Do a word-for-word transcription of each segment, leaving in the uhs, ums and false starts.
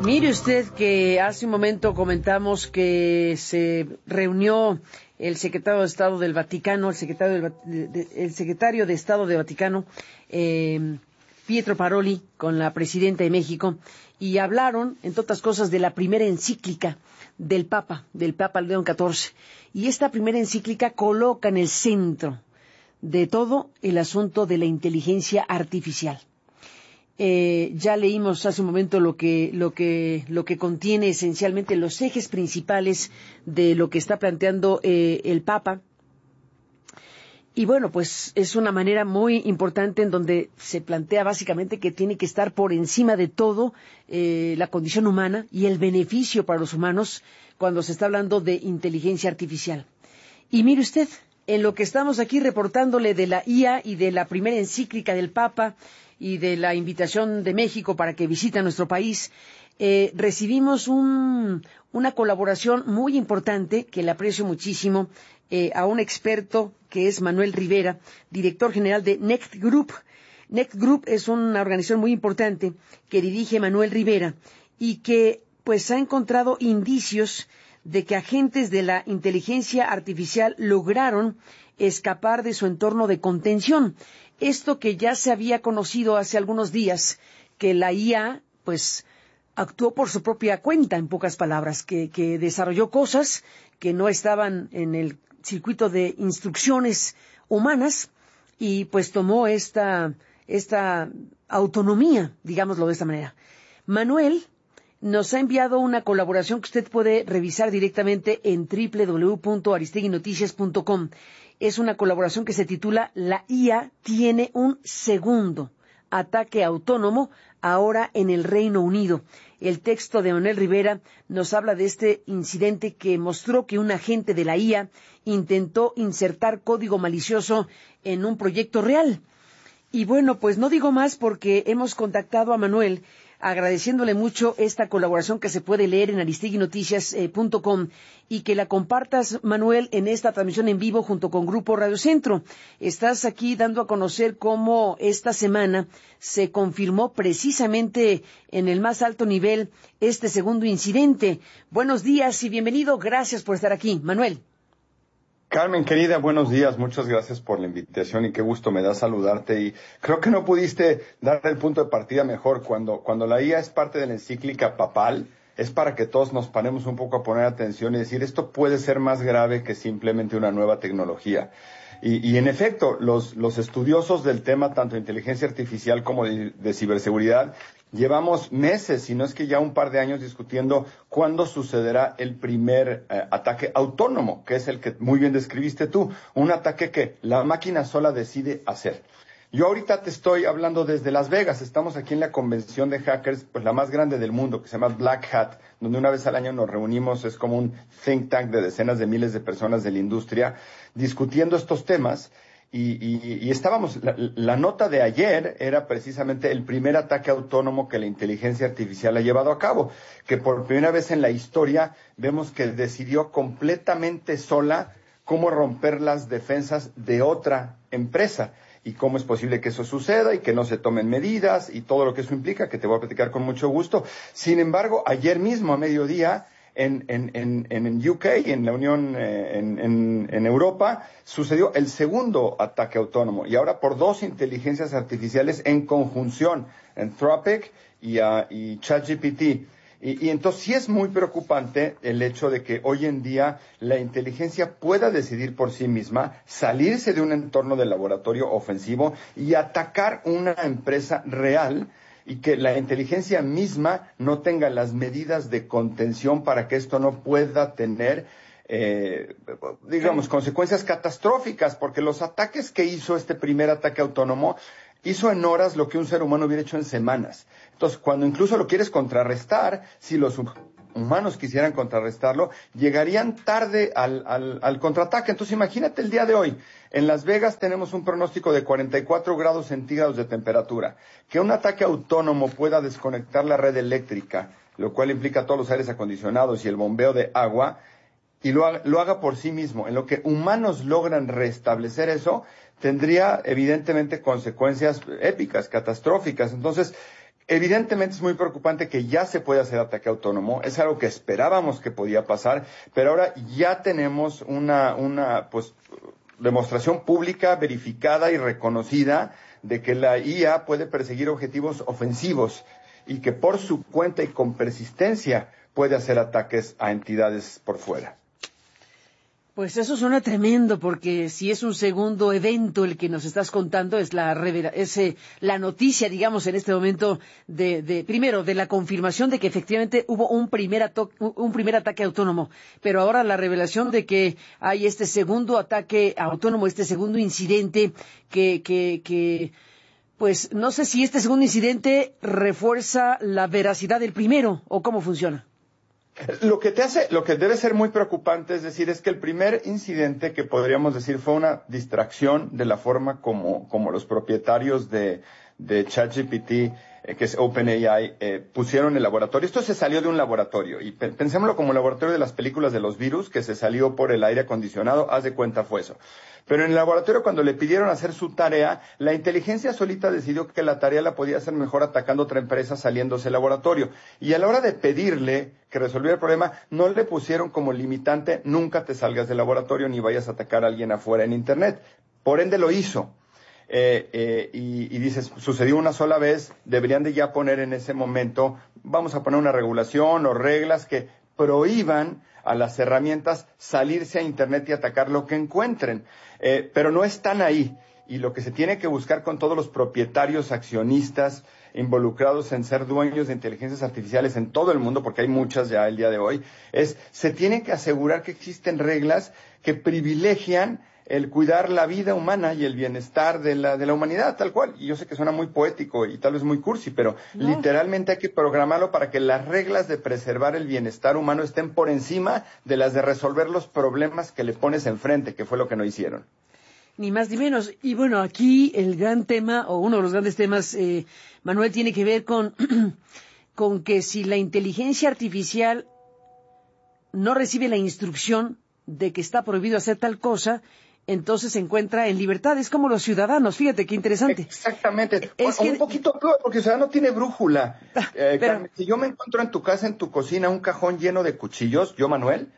Mire usted que hace un momento comentamos que se reunió el secretario de Estado del Vaticano, el secretario, del, de, de, el secretario de Estado del Vaticano, eh, Pietro Paroli, con la presidenta de México, y hablaron, entre otras cosas, de la primera encíclica del Papa, del Papa León catorce. Y esta primera encíclica coloca en el centro de todo el asunto de la inteligencia artificial. Eh, ya leímos hace un momento lo que, lo que, lo que contiene esencialmente los ejes principales de lo que está planteando eh, el Papa. Y bueno, pues es una manera muy importante en donde se plantea básicamente que tiene que estar por encima de todo eh, la condición humana y el beneficio para los humanos cuando se está hablando de inteligencia artificial. Y mire usted, en lo que estamos aquí reportándole de la I A y de la primera encíclica del Papa y de la invitación de México para que visite nuestro país, eh, recibimos un, una colaboración muy importante, que le aprecio muchísimo, eh, a un experto que es Manuel Rivera, director general de Next Group. Next Group es una organización muy importante que dirige Manuel Rivera y que pues ha encontrado indicios de que agentes de la inteligencia artificial lograron escapar de su entorno de contención. Esto que ya se había conocido hace algunos días, que la I A, pues, actuó por su propia cuenta, en pocas palabras, que, que desarrolló cosas que no estaban en el circuito de instrucciones humanas y, pues, tomó esta, esta autonomía, digámoslo de esta manera. Manuel nos ha enviado una colaboración que usted puede revisar directamente en doble u doble u doble u punto aristegui noticias punto com. Es una colaboración que se titula La I A tiene un segundo ataque autónomo ahora en el Reino Unido. El texto de Manuel Rivera nos habla de este incidente que mostró que un agente de la I A intentó insertar código malicioso en un proyecto real. Y bueno, pues no digo más porque hemos contactado a Manuel agradeciéndole mucho esta colaboración que se puede leer en aristegui noticias punto com y que la compartas, Manuel, en esta transmisión en vivo junto con Grupo Radio Centro. Estás aquí dando a conocer cómo esta semana se confirmó precisamente en el más alto nivel este segundo incidente. Buenos días y bienvenido. Gracias por estar aquí, Manuel. Carmen, querida, buenos días. Muchas gracias por la invitación y qué gusto me da saludarte. Y creo que no pudiste dar el punto de partida mejor. Cuando, cuando la I A es parte de la encíclica papal, es para que todos nos paremos un poco a poner atención y decir, esto puede ser más grave que simplemente una nueva tecnología. Y, y en efecto, los, los estudiosos del tema, tanto de inteligencia artificial como de, de ciberseguridad, llevamos meses, si no es que ya un par de años, discutiendo cuándo sucederá el primer eh, ataque autónomo, que es el que muy bien describiste tú, un ataque que la máquina sola decide hacer. Yo ahorita te estoy hablando desde Las Vegas, estamos aquí en la convención de hackers, pues la más grande del mundo, que se llama Black Hat, donde una vez al año nos reunimos, es como un think tank de decenas de miles de personas de la industria, discutiendo estos temas. Y, y, y estábamos, la, la nota de ayer era precisamente el primer ataque autónomo que la inteligencia artificial ha llevado a cabo, que por primera vez en la historia vemos que decidió completamente sola cómo romper las defensas de otra empresa y cómo es posible que eso suceda y que no se tomen medidas y todo lo que eso implica, que te voy a platicar con mucho gusto. Sin embargo, ayer mismo a mediodía, En, en, en, en U K, en la Unión, eh, en, en, en Europa, sucedió el segundo ataque autónomo. Y ahora por dos inteligencias artificiales en conjunción, Anthropic y, uh, y ChatGPT. Y, y entonces sí es muy preocupante el hecho de que hoy en día la inteligencia pueda decidir por sí misma, salirse de un entorno de laboratorio ofensivo y atacar una empresa real, y que la inteligencia misma no tenga las medidas de contención para que esto no pueda tener, eh, digamos, consecuencias catastróficas, porque los ataques que hizo este primer ataque autónomo, hizo en horas lo que un ser humano hubiera hecho en semanas. Entonces, cuando incluso lo quieres contrarrestar, si los humanos quisieran contrarrestarlo, llegarían tarde al, al, al contraataque. Entonces, imagínate el día de hoy. En Las Vegas tenemos un pronóstico de cuarenta y cuatro grados centígrados de temperatura. Que un ataque autónomo pueda desconectar la red eléctrica, lo cual implica todos los aires acondicionados y el bombeo de agua, y lo haga, lo haga por sí mismo. En lo que humanos logran restablecer eso, tendría evidentemente consecuencias épicas, catastróficas. Entonces, Evidentemente es muy preocupante que ya se pueda hacer ataque autónomo, es algo que esperábamos que podía pasar, pero ahora ya tenemos una, una pues, demostración pública, verificada y reconocida de que la I A puede perseguir objetivos ofensivos y que por su cuenta y con persistencia puede hacer ataques a entidades por fuera. Pues eso suena tremendo, porque si es un segundo evento el que nos estás contando, es la revela es, eh, la noticia, digamos, en este momento, de, de primero, de la confirmación de que efectivamente hubo un primer, un primer ataque autónomo, pero ahora la revelación de que hay este segundo ataque autónomo, este segundo incidente que, que, que pues no sé si este segundo incidente refuerza la veracidad del primero, o cómo funciona. Lo que te hace, lo que debe ser muy preocupante, es decir, es que el primer incidente que podríamos decir fue una distracción de la forma como, como los propietarios de, de ChatGPT, eh, que es OpenAI, eh, pusieron el laboratorio. Esto se salió de un laboratorio, y pe pensémoslo como el laboratorio de las películas de los virus, que se salió por el aire acondicionado, haz de cuenta fue eso. Pero en el laboratorio, cuando le pidieron hacer su tarea, la inteligencia solita decidió que la tarea la podía hacer mejor atacando otra empresa saliéndose del laboratorio. Y a la hora de pedirle que resolviera el problema, no le pusieron como limitante, nunca te salgas del laboratorio ni vayas a atacar a alguien afuera en Internet. Por ende lo hizo. Eh, eh, y, y dices, sucedió una sola vez, deberían de ya poner en ese momento, vamos a poner una regulación o reglas que prohíban a las herramientas salirse a Internet y atacar lo que encuentren. Eh, pero no están ahí. Y lo que se tiene que buscar con todos los propietarios, accionistas, involucrados en ser dueños de inteligencias artificiales en todo el mundo, porque hay muchas ya el día de hoy, es, se tiene que asegurar que existen reglas que privilegian el cuidar la vida humana y el bienestar de la, de la humanidad, tal cual. Y yo sé que suena muy poético y tal vez muy cursi, pero no. Literalmente hay que programarlo para que las reglas de preservar el bienestar humano estén por encima de las de resolver los problemas que le pones enfrente, que fue lo que no hicieron. Ni más ni menos. Y bueno, aquí el gran tema, o uno de los grandes temas, eh, Manuel, tiene que ver con, con que si la inteligencia artificial no recibe la instrucción de que está prohibido hacer tal cosa, entonces se encuentra en libertad. Es como los ciudadanos, fíjate qué interesante. Exactamente. Es un que... poquito peor, porque el ciudadano tiene brújula. Eh, Pero... Carmen, si yo me encuentro en tu casa, en tu cocina, un cajón lleno de cuchillos, yo, Manuel,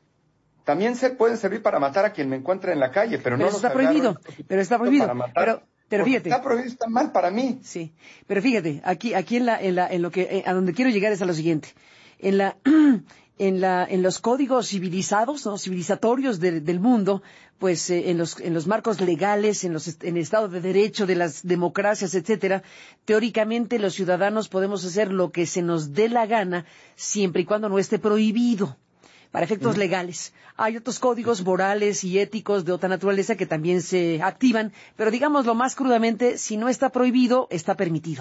también se pueden servir para matar a quien me encuentre en la calle, pero, pero no los está prohibido, pero está prohibido. Para matar, pero, pero fíjate. Está prohibido, está mal para mí. Sí, pero fíjate, aquí, aquí en la, en la, en lo que, eh, a donde quiero llegar es a lo siguiente. En la, en la, en los códigos civilizados, ¿no? Civilizatorios de, del mundo, pues eh, en los, en los marcos legales, en los, en el Estado de Derecho, de las democracias, etcétera, teóricamente los ciudadanos podemos hacer lo que se nos dé la gana, siempre y cuando no esté prohibido. Para efectos uh-huh. legales. Hay otros códigos morales y éticos de otra naturaleza que también se activan, pero digámoslo más crudamente, si no está prohibido, está permitido.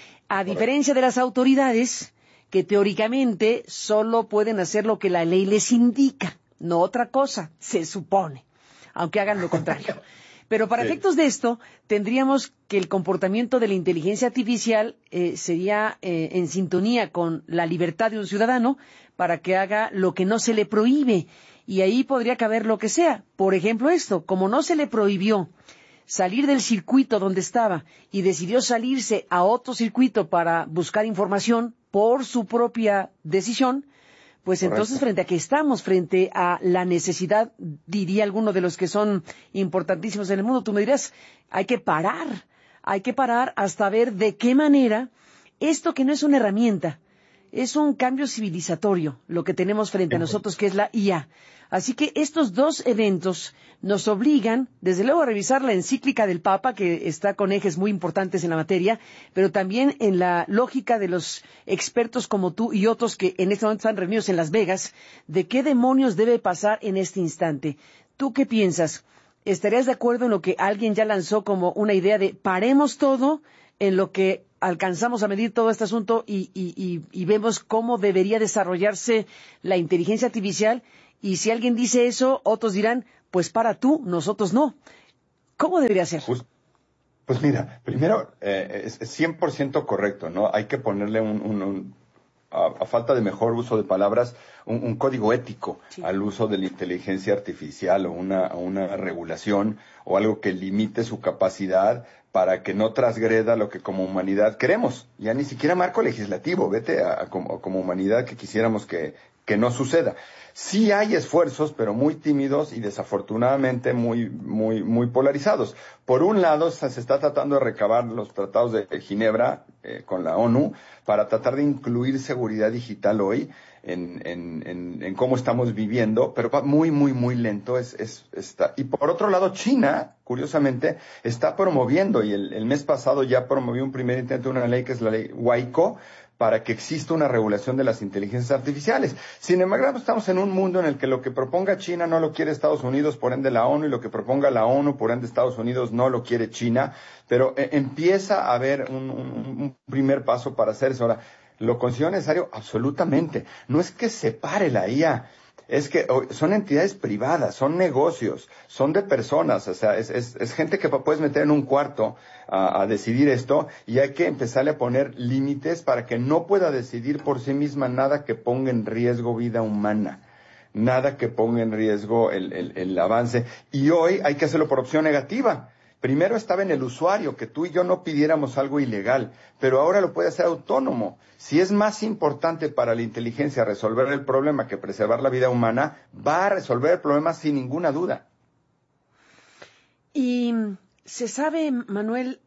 A diferencia de las autoridades, que teóricamente solo pueden hacer lo que la ley les indica, no otra cosa, se supone, aunque hagan lo contrario. Pero para sí. efectos de esto, tendríamos que el comportamiento de la inteligencia artificial eh, sería eh, en sintonía con la libertad de un ciudadano para que haga lo que no se le prohíbe. Y ahí podría caber lo que sea. Por ejemplo esto, como no se le prohibió salir del circuito donde estaba y decidió salirse a otro circuito para buscar información por su propia decisión, pues Correcto. Entonces, frente a que estamos, frente a la necesidad, diría alguno de los que son importantísimos en el mundo, tú me dirás, hay que parar, hay que parar hasta ver de qué manera esto que no es una herramienta, es un cambio civilizatorio, lo que tenemos frente a nosotros, que es la I A. Así que estos dos eventos nos obligan, desde luego, a revisar la encíclica del Papa, que está con ejes muy importantes en la materia, pero también en la lógica de los expertos como tú y otros que en este momento están reunidos en Las Vegas, de qué demonios debe pasar en este instante. ¿Tú qué piensas? ¿Estarías de acuerdo en lo que alguien ya lanzó como una idea de paremos todo en lo que alcanzamos a medir todo este asunto y, y, y, y vemos cómo debería desarrollarse la inteligencia artificial? Y si alguien dice eso, otros dirán, pues para tú, nosotros no. ¿Cómo debería ser? Pues, pues mira, primero, eh, es cien por ciento correcto, ¿no? Hay que ponerle un, un, un a, a falta de mejor uso de palabras, un, un código ético sí. al uso de la inteligencia artificial o una, una regulación o algo que limite su capacidad para que no transgreda lo que como humanidad queremos. Ya ni siquiera marco legislativo, vete a, a como, como humanidad que quisiéramos que, que no suceda. Sí hay esfuerzos, pero muy tímidos y desafortunadamente muy, muy, muy polarizados. Por un lado, se está tratando de recabar los tratados de Ginebra eh, con la ONU para tratar de incluir seguridad digital hoy en, en, en, en cómo estamos viviendo, pero va muy, muy, muy lento. Es, es, está. Y por otro lado, China, curiosamente, está promoviendo, y el, el mes pasado ya promovió un primer intento de una ley que es la ley WAICO, para que exista una regulación de las inteligencias artificiales. Sin embargo, estamos en un mundo en el que lo que proponga China no lo quiere Estados Unidos, por ende la ONU, y lo que proponga la ONU, por ende Estados Unidos, no lo quiere China, pero eh, empieza a haber un, un, un primer paso para hacer eso. Ahora, ¿lo considero necesario? Absolutamente. No es que separe la I A, es que son entidades privadas, son negocios, son de personas, o sea, es, es, es gente que puedes meter en un cuarto a, a decidir esto, y hay que empezarle a poner límites para que no pueda decidir por sí misma nada que ponga en riesgo vida humana, nada que ponga en riesgo el, el, el avance. Y hoy hay que hacerlo por opción negativa. Primero estaba en el usuario, que tú y yo no pidiéramos algo ilegal, pero ahora lo puede hacer autónomo. Si es más importante para la inteligencia resolver el problema que preservar la vida humana, va a resolver el problema sin ninguna duda. Y se sabe, Manuel,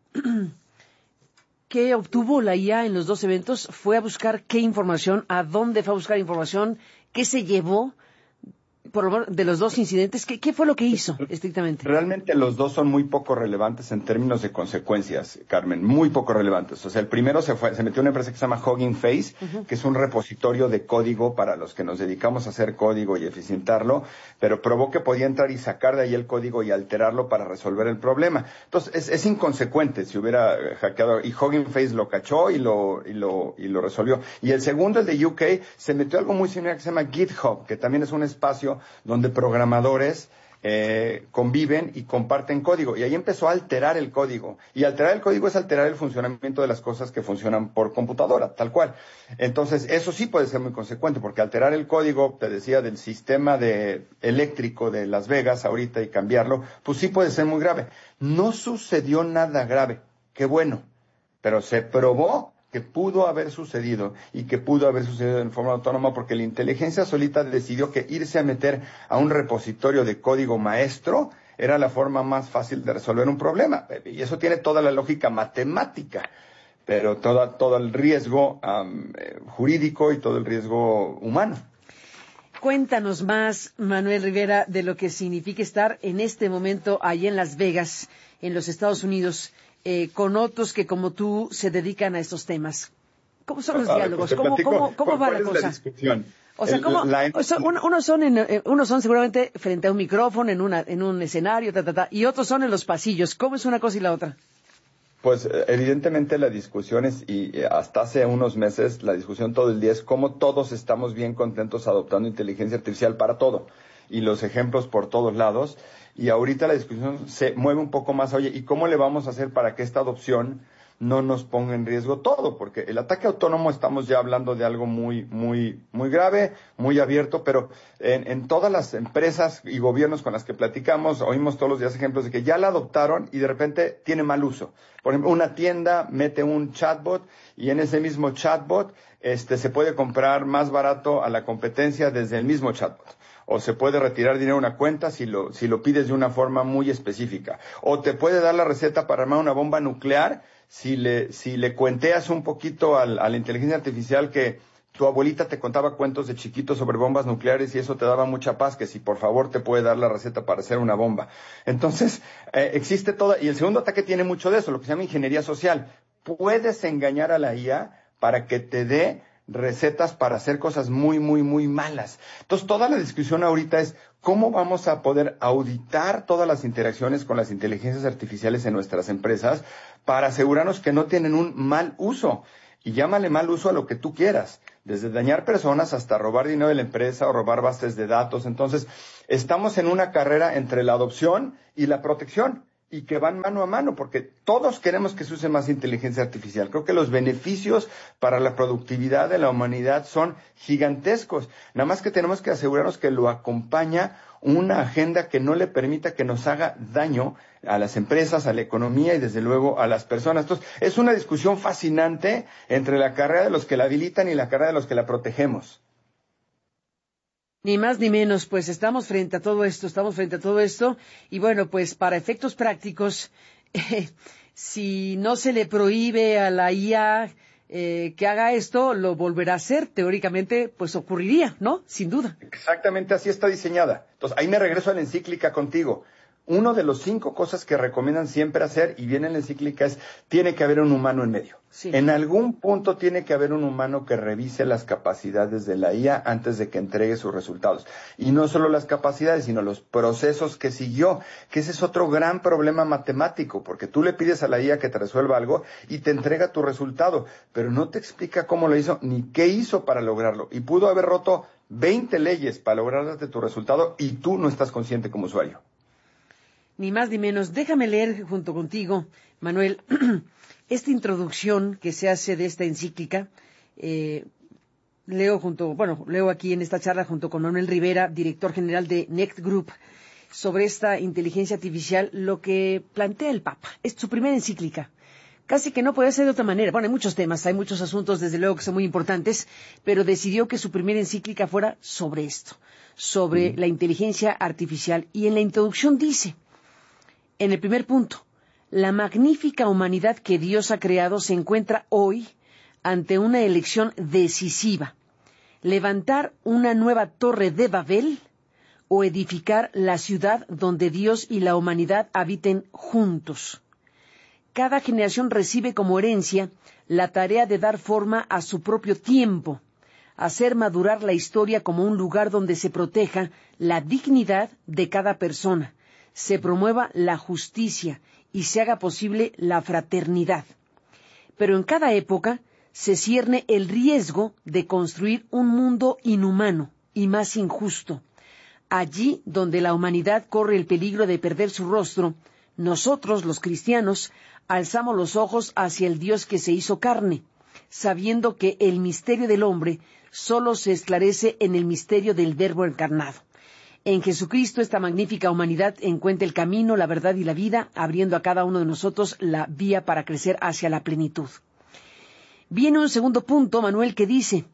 qué obtuvo la I A en los dos eventos. ¿Fue a buscar qué información? ¿A dónde fue a buscar información? ¿Qué se llevó? Por lo menos de los dos incidentes, ¿qué, ¿qué fue lo que hizo estrictamente? Realmente los dos son muy poco relevantes en términos de consecuencias, Carmen, muy poco relevantes. O sea, el primero se fue, se metió en una empresa que se llama Hugging Face, uh-huh. que es un repositorio de código para los que nos dedicamos a hacer código y eficientarlo, pero probó que podía entrar y sacar de ahí el código y alterarlo para resolver el problema. Entonces, es, es inconsecuente si hubiera hackeado, y Hugging Face lo cachó y lo, y lo, y lo resolvió. Y el segundo, el de U K, se metió algo muy similar que se llama GitHub, que también es un espacio donde programadores eh, conviven y comparten código. Y ahí empezó a alterar el código. Y alterar el código es alterar el funcionamiento de las cosas que funcionan por computadora, tal cual. Entonces, eso sí puede ser muy consecuente, porque alterar el código, te decía, del sistema de eléctrico de Las Vegas ahorita y cambiarlo, pues sí puede ser muy grave. No sucedió nada grave. Qué bueno. Pero se probó que pudo haber sucedido y que pudo haber sucedido en forma autónoma porque la inteligencia solita decidió que irse a meter a un repositorio de código maestro era la forma más fácil de resolver un problema. Y eso tiene toda la lógica matemática, pero toda, todo el riesgo um, eh, jurídico y todo el riesgo humano. Cuéntanos más, Manuel Rivera, de lo que significa estar en este momento allí en Las Vegas, en los Estados Unidos, Eh, con otros que como tú se dedican a estos temas. ¿Cómo son los ah, diálogos? Pues ¿Cómo, cómo, cómo va la es cosa? La discusión? O sea, ¿cómo? La... O sea, uno, unos son en, eh, unos son seguramente frente a un micrófono, en una, en un escenario, ta, ta, ta, y otros son en los pasillos. ¿Cómo es una cosa y la otra? Pues evidentemente la discusión es, y hasta hace unos meses, la discusión todo el día es cómo todos estamos bien contentos adoptando inteligencia artificial para todo. Y los ejemplos por todos lados. Y ahorita la discusión se mueve un poco más, oye, ¿y cómo le vamos a hacer para que esta adopción no nos ponga en riesgo todo? Porque el ataque autónomo estamos ya hablando de algo muy, muy, muy grave, muy abierto, pero en, en todas las empresas y gobiernos con las que platicamos, oímos todos los días ejemplos de que ya la adoptaron y de repente tiene mal uso. Por ejemplo, una tienda mete un chatbot y en ese mismo chatbot este, se puede comprar más barato a la competencia desde el mismo chatbot. O se puede retirar dinero de una cuenta si lo, si lo pides de una forma muy específica. O te puede dar la receta para armar una bomba nuclear si le, si le cuenteas un poquito al, a la inteligencia artificial que tu abuelita te contaba cuentos de chiquitos sobre bombas nucleares y eso te daba mucha paz, que si por favor te puede dar la receta para hacer una bomba. Entonces, eh, existe toda, y el segundo ataque tiene mucho de eso, lo que se llama ingeniería social. Puedes engañar a la I A para que te dé recetas para hacer cosas muy, muy, muy malas. Entonces, toda la discusión ahorita es cómo vamos a poder auditar todas las interacciones con las inteligencias artificiales en nuestras empresas para asegurarnos que no tienen un mal uso. Y llámale mal uso a lo que tú quieras, desde dañar personas hasta robar dinero de la empresa o robar bases de datos. Entonces, estamos en una carrera entre la adopción y la protección. y que van mano a mano, porque todos queremos que se use más inteligencia artificial. Creo que los beneficios para la productividad de la humanidad son gigantescos. Nada más que tenemos que asegurarnos que lo acompaña una agenda que no le permita que nos haga daño a las empresas, a la economía y desde luego a las personas. Entonces, es una discusión fascinante entre la carrera de los que la habilitan y la carrera de los que la protegemos. Ni más ni menos, pues estamos frente a todo esto, estamos frente a todo esto, y bueno, pues para efectos prácticos, eh, si no se le prohíbe a la I A eh, que haga esto, lo volverá a hacer, teóricamente, pues ocurriría, ¿no? Sin duda. Exactamente así está diseñada. Entonces, ahí me regreso a la encíclica contigo. Uno de los cinco cosas que recomiendan siempre hacer, y viene en la encíclica, es tiene que haber un humano en medio. Sí. En algún punto tiene que haber un humano que revise las capacidades de la I A antes de que entregue sus resultados. Y no solo las capacidades, sino los procesos que siguió, que ese es otro gran problema matemático, porque tú le pides a la I A que te resuelva algo y te entrega tu resultado, pero no te explica cómo lo hizo ni qué hizo para lograrlo. Y pudo haber roto veinte leyes para lograrte tu resultado y tú no estás consciente como usuario. Ni más ni menos. Déjame leer junto contigo, Manuel, esta introducción que se hace de esta encíclica. Eh, leo junto, bueno, leo aquí en esta charla junto con Manuel Rivera, director general de Next Group, sobre esta inteligencia artificial, lo que plantea el Papa. Es su primera encíclica. Casi que no puede ser de otra manera. Bueno, hay muchos temas, hay muchos asuntos, desde luego que son muy importantes, pero decidió que su primera encíclica fuera sobre esto, sobre mm. la inteligencia artificial. Y en la introducción dice, en el primer punto, la magnífica humanidad que Dios ha creado se encuentra hoy ante una elección decisiva. Levantar una nueva torre de Babel o edificar la ciudad donde Dios y la humanidad habiten juntos. Cada generación recibe como herencia la tarea de dar forma a su propio tiempo, hacer madurar la historia como un lugar donde se proteja la dignidad de cada persona, se promueva la justicia y se haga posible la fraternidad. Pero en cada época se cierne el riesgo de construir un mundo inhumano y más injusto. Allí donde la humanidad corre el peligro de perder su rostro, nosotros, los cristianos, alzamos los ojos hacia el Dios que se hizo carne, sabiendo que el misterio del hombre solo se esclarece en el misterio del Verbo encarnado. En Jesucristo esta magnífica humanidad encuentra el camino, la verdad y la vida, abriendo a cada uno de nosotros la vía para crecer hacia la plenitud. Viene un segundo punto, Manuel, que dice,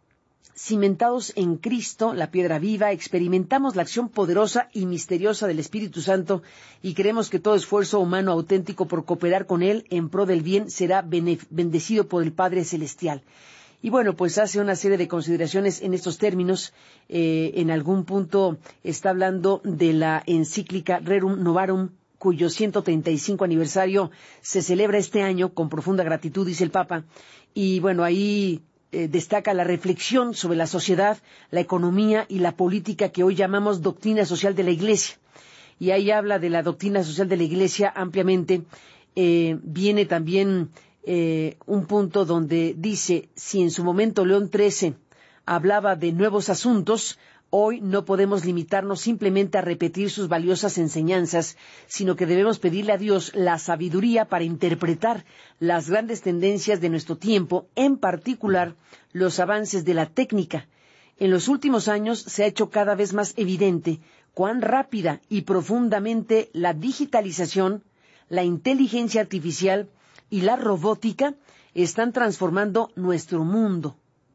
cimentados en Cristo, la piedra viva, experimentamos la acción poderosa y misteriosa del Espíritu Santo y creemos que todo esfuerzo humano auténtico por cooperar con Él en pro del bien será bendecido por el Padre Celestial. Y bueno, pues hace una serie de consideraciones en estos términos. Eh, en algún punto está hablando de la encíclica Rerum Novarum, cuyo ciento treinta y cinco aniversario se celebra este año con profunda gratitud, dice el Papa. Y bueno, ahí eh, destaca la reflexión sobre la sociedad, la economía y la política que hoy llamamos doctrina social de la Iglesia. Y ahí habla de la doctrina social de la Iglesia ampliamente. Eh, viene también Eh, un punto donde dice, si en su momento León trece hablaba de nuevos asuntos, hoy no podemos limitarnos simplemente a repetir sus valiosas enseñanzas, sino que debemos pedirle a Dios la sabiduría para interpretar las grandes tendencias de nuestro tiempo, en particular los avances de la técnica. En los últimos años se ha hecho cada vez más evidente cuán rápida y profundamente la digitalización, la inteligencia artificial y la robótica están transformando nuestro mundo.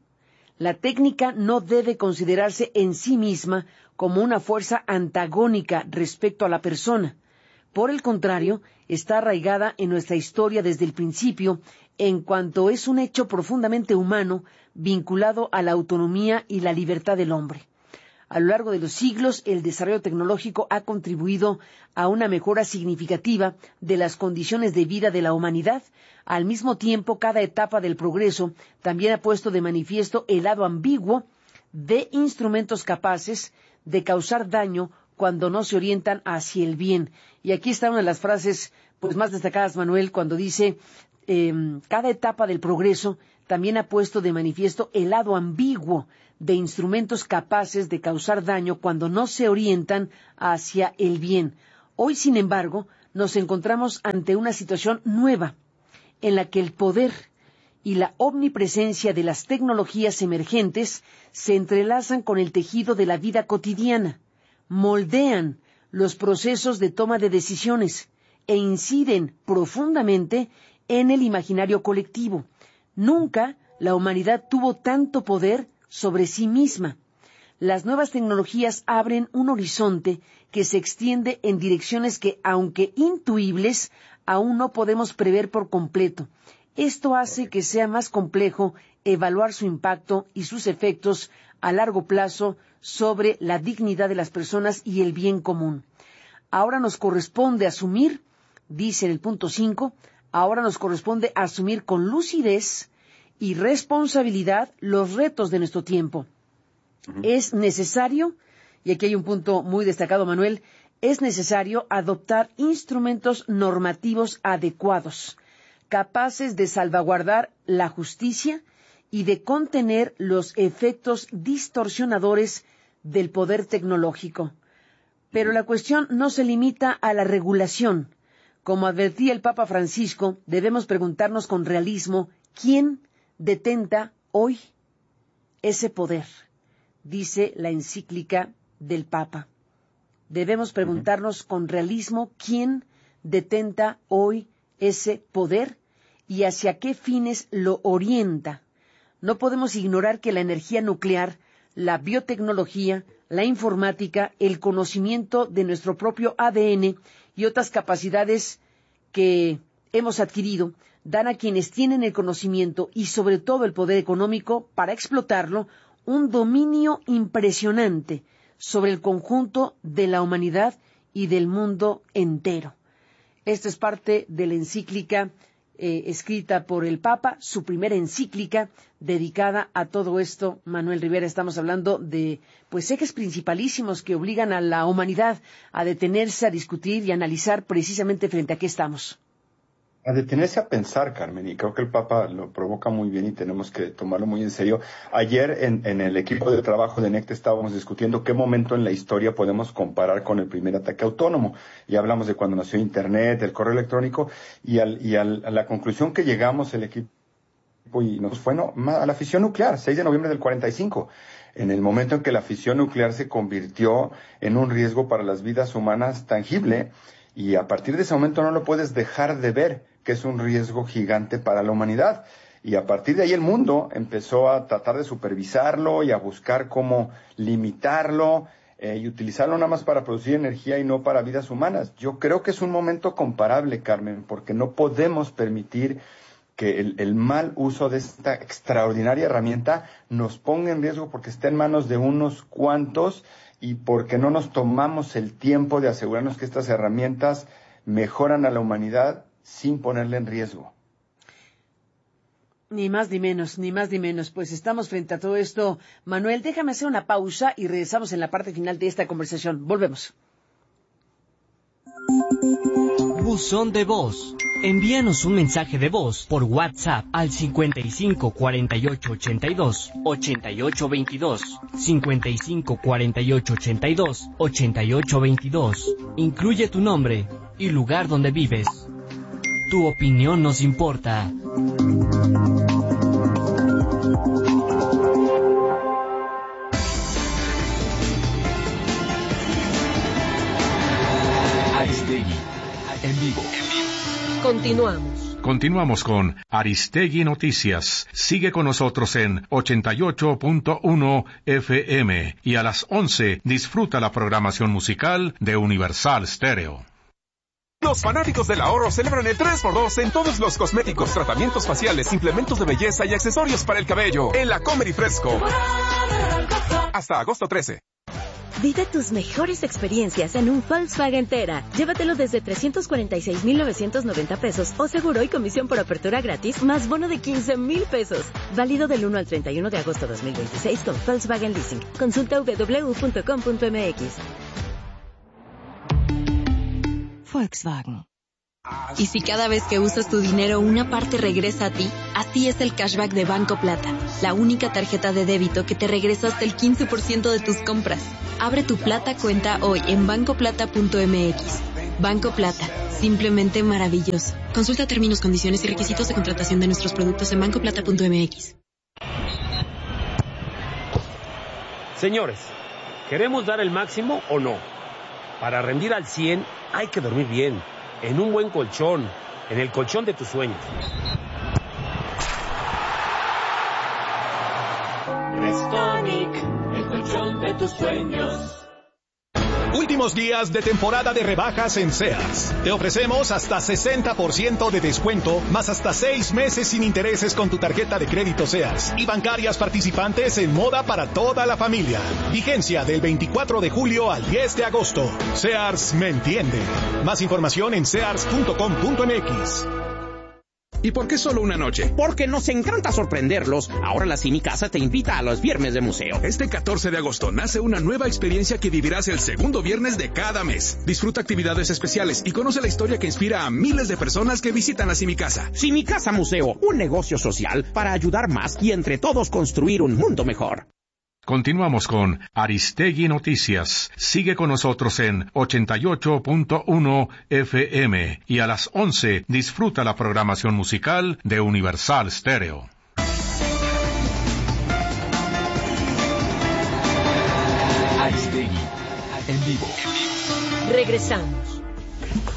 La técnica no debe considerarse en sí misma como una fuerza antagónica respecto a la persona. Por el contrario, está arraigada en nuestra historia desde el principio, en cuanto es un hecho profundamente humano vinculado a la autonomía y la libertad del hombre. A lo largo de los siglos, el desarrollo tecnológico ha contribuido a una mejora significativa de las condiciones de vida de la humanidad. Al mismo tiempo, cada etapa del progreso también ha puesto de manifiesto el lado ambiguo de instrumentos capaces de causar daño cuando no se orientan hacia el bien. Y aquí está una de las frases pues más destacadas, Manuel, cuando dice, eh, cada etapa del progreso también ha puesto de manifiesto el lado ambiguo de instrumentos capaces de causar daño cuando no se orientan hacia el bien. Hoy, sin embargo, nos encontramos ante una situación nueva, en la que el poder y la omnipresencia de las tecnologías emergentes se entrelazan con el tejido de la vida cotidiana, moldean los procesos de toma de decisiones e inciden profundamente en el imaginario colectivo. Nunca la humanidad tuvo tanto poder sobre sí misma. Las nuevas tecnologías abren un horizonte que se extiende en direcciones que, aunque intuibles, aún no podemos prever por completo. Esto hace que sea más complejo evaluar su impacto y sus efectos a largo plazo sobre la dignidad de las personas y el bien común. Ahora nos corresponde asumir, dice en el punto cinco, ahora nos corresponde asumir con lucidez y responsabilidad los retos de nuestro tiempo. Uh-huh. Es necesario, y aquí hay un punto muy destacado, Manuel, es necesario adoptar instrumentos normativos adecuados, capaces de salvaguardar la justicia y de contener los efectos distorsionadores del poder tecnológico. Pero la cuestión no se limita a la regulación. Como advertía el Papa Francisco, debemos preguntarnos con realismo quién detenta hoy ese poder, dice la encíclica del Papa. Debemos preguntarnos uh-huh. con realismo quién detenta hoy ese poder y hacia qué fines lo orienta. No podemos ignorar que la energía nuclear, la biotecnología, la informática, el conocimiento de nuestro propio A D N y otras capacidades que hemos adquirido dan a quienes tienen el conocimiento y sobre todo el poder económico para explotarlo un dominio impresionante sobre el conjunto de la humanidad y del mundo entero. Esta es parte de la encíclica eh, escrita por el Papa, su primera encíclica dedicada a todo esto. Manuel Rivera, estamos hablando de pues ejes principalísimos que obligan a la humanidad a detenerse, a discutir y a analizar precisamente frente a qué estamos. A detenerse a pensar, Carmen, y creo que el Papa lo provoca muy bien y tenemos que tomarlo muy en serio. Ayer en, en el equipo de trabajo de NECTE estábamos discutiendo qué momento en la historia podemos comparar con el primer ataque autónomo. Y hablamos de cuando nació Internet, el correo electrónico, y, al, y al, a la conclusión que llegamos el equipo y nos fue no, a la fisión nuclear, seis de noviembre del cuarenta y cinco. En el momento en que la fisión nuclear se convirtió en un riesgo para las vidas humanas tangible, y a partir de ese momento no lo puedes dejar de ver, que es un riesgo gigante para la humanidad. Y a partir de ahí el mundo empezó a tratar de supervisarlo y a buscar cómo limitarlo eh, y utilizarlo nada más para producir energía y no para vidas humanas. Yo creo que es un momento comparable, Carmen, porque no podemos permitir que el, el mal uso de esta extraordinaria herramienta nos ponga en riesgo porque está en manos de unos cuantos y porque no nos tomamos el tiempo de asegurarnos que estas herramientas mejoran a la humanidad sin ponerle en riesgo. Ni más ni menos, ni más ni menos. Pues estamos frente a todo esto. Manuel, déjame hacer una pausa y regresamos en la parte final de esta conversación. Volvemos. Buzón de voz. Envíanos un mensaje de voz por WhatsApp al cincuenta y cinco cuarenta y ocho ochenta y dos ochenta y ocho veintidós, cincuenta y cinco cuarenta y ocho ochenta y dos ochenta y ocho veintidós. Incluye tu nombre y lugar donde vives. Tu opinión nos importa. Aristegui, en vivo. Continuamos. Continuamos con Aristegui Noticias. Sigue con nosotros en ochenta y ocho punto uno F M y a las once disfruta la programación musical de Universal Stereo. Los fanáticos del ahorro celebran el tres por dos en todos los cosméticos, tratamientos faciales, implementos de belleza y accesorios para el cabello en la Comer y Fresco. Hasta agosto trece. Vive tus mejores experiencias en un Volkswagen Tera. Llévatelo desde trescientos cuarenta y seis mil novecientos noventa pesos o seguro y comisión por apertura gratis más bono de quince mil pesos. Válido del uno al treinta y uno de agosto de dos mil veintiséis con Volkswagen Leasing. Consulta doble u doble u doble u punto com punto m x. Volkswagen. Y si cada vez que usas tu dinero una parte regresa a ti, así es el cashback de Banco Plata, la única tarjeta de débito que te regresa hasta el quince por ciento de tus compras. Abre tu Plata cuenta hoy en banco plata punto m x. Banco Plata, simplemente maravilloso. Consulta términos, condiciones y requisitos de contratación de nuestros productos en banco plata punto m x. Señores, ¿queremos dar el máximo o no? Para rendir al cien hay que dormir bien, en un buen colchón, en el colchón de tus sueños. Restonic, el colchón de tus sueños. Últimos días de temporada de rebajas en Sears. Te ofrecemos hasta sesenta por ciento de descuento, más hasta seis meses sin intereses con tu tarjeta de crédito Sears y bancarias participantes en moda para toda la familia. Vigencia del veinticuatro de julio al diez de agosto. Sears me entiende. Más información en sears punto com punto m x. ¿Y por qué solo una noche? Porque nos encanta sorprenderlos. Ahora la Cine Casa te invita a los viernes de museo. Este catorce de agosto nace una nueva experiencia que vivirás el segundo viernes de cada mes. Disfruta actividades especiales y conoce la historia que inspira a miles de personas que visitan la Cine Casa. Cine Casa Museo, un negocio social para ayudar más y entre todos construir un mundo mejor. Continuamos con Aristegui Noticias. Sigue con nosotros en ochenta y ocho punto uno F M y a las once disfruta la programación musical de Universal Stereo. Aristegui en vivo. Regresamos.